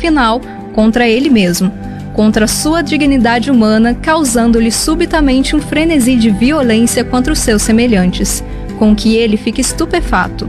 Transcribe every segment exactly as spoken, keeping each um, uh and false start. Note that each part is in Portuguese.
final, contra ele mesmo, contra sua dignidade humana, causando-lhe subitamente um frenesi de violência contra os seus semelhantes, com que ele fica estupefato.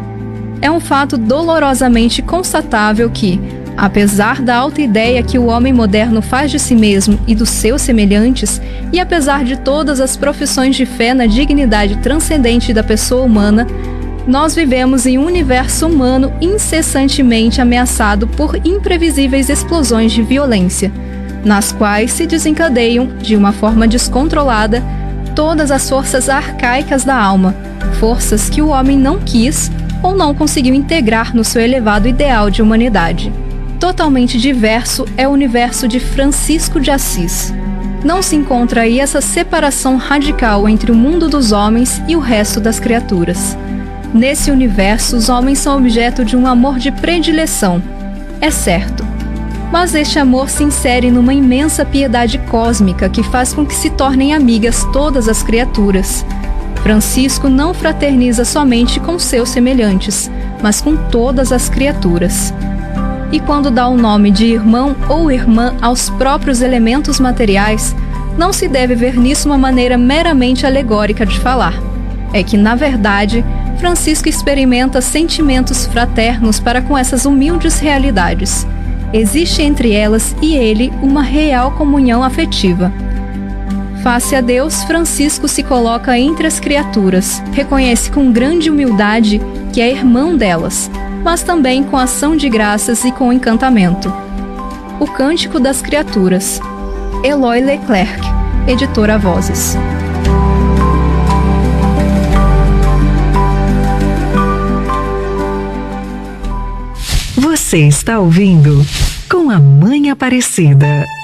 É um fato dolorosamente constatável que, apesar da alta ideia que o homem moderno faz de si mesmo e dos seus semelhantes, e apesar de todas as profissões de fé na dignidade transcendente da pessoa humana, nós vivemos em um universo humano incessantemente ameaçado por imprevisíveis explosões de violência, nas quais se desencadeiam, de uma forma descontrolada, todas as forças arcaicas da alma, forças que o homem não quis ou não conseguiu integrar no seu elevado ideal de humanidade. Totalmente diverso é o universo de Francisco de Assis. Não se encontra aí essa separação radical entre o mundo dos homens e o resto das criaturas. Nesse universo, os homens são objeto de um amor de predileção, é certo. Mas este amor se insere numa imensa piedade cósmica que faz com que se tornem amigas todas as criaturas. Francisco não fraterniza somente com seus semelhantes, mas com todas as criaturas. E quando dá o nome de irmão ou irmã aos próprios elementos materiais, não se deve ver nisso uma maneira meramente alegórica de falar. É que, na verdade, Francisco experimenta sentimentos fraternos para com essas humildes realidades. Existe entre elas e ele uma real comunhão afetiva. Face a Deus, Francisco se coloca entre as criaturas, reconhece com grande humildade que é irmão delas, mas também com ação de graças e com encantamento. O Cântico das Criaturas. Eloy Leclerc, editora Vozes. Você está ouvindo Com a Mãe Aparecida.